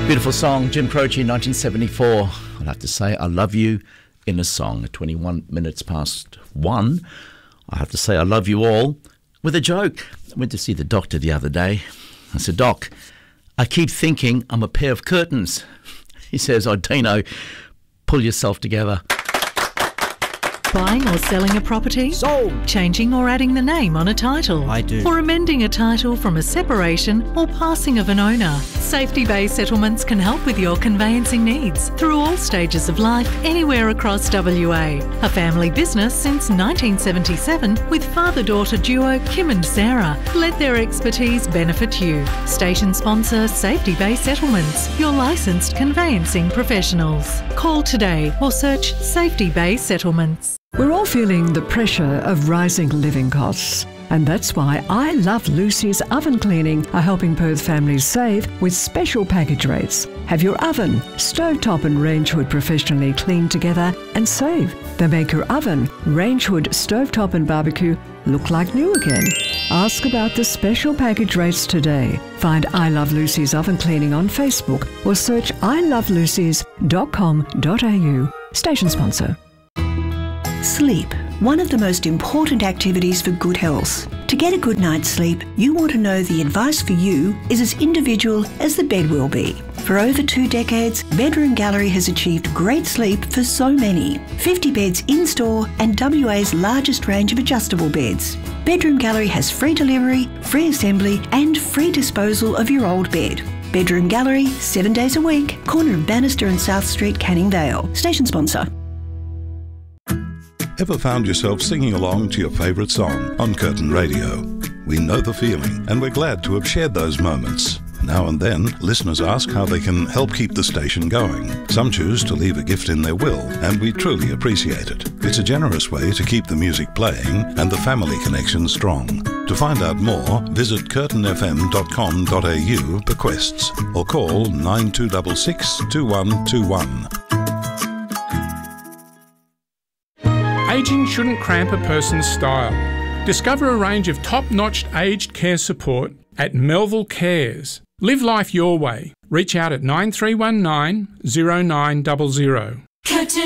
Beautiful song, Jim Croce, 1974. I'll have to say, I love you in a song. At 21 minutes past 1, I have to say, I love you all with a joke. I went to see the doctor the other day. I said, Doc, I keep thinking I'm a pair of curtains. He says, oh, Dino, pull yourself together. Buying or selling a property? Sold. Changing or adding the name on a title? I do. Or amending a title from a separation or passing of an owner? Safety Bay Settlements can help with your conveyancing needs through all stages of life, anywhere across WA. A family business since 1977 with father-daughter duo Kim and Sarah. Let their expertise benefit you. Station sponsor Safety Bay Settlements, your licensed conveyancing professionals. Call today or search Safety Bay Settlements. We're all feeling the pressure of rising living costs. And that's why I Love Lucy's Oven Cleaning are helping Perth families save with special package rates. Have your oven, stovetop and range hood professionally cleaned together and save. They make your oven, range hood, stovetop and barbecue look like new again. Ask about the special package rates today. Find I Love Lucy's Oven Cleaning on Facebook or search ilovelucy's.com.au. Station sponsor. Sleep, one of the most important activities for good health. To get a good night's sleep, you want to know the advice for you is as individual as the bed will be. For over 2 decades, Bedroom Gallery has achieved great sleep for so many. 50 beds in-store and WA's largest range of adjustable beds. Bedroom Gallery has free delivery, free assembly and free disposal of your old bed. Bedroom Gallery, 7 days a week, corner of Bannister and South Street, Canning Vale. Station sponsor. Ever found yourself singing along to your favourite song on Curtin Radio? We know the feeling and we're glad to have shared those moments. Now and then, listeners ask how they can help keep the station going. Some choose to leave a gift in their will, and we truly appreciate it. It's a generous way to keep the music playing and the family connection strong. To find out more, visit curtinfm.com.au bequests or call 9266 2121. Ageing shouldn't cramp a person's style. Discover a range of top-notch aged care support at Melville Cares. Live life your way. Reach out at 9319 0900.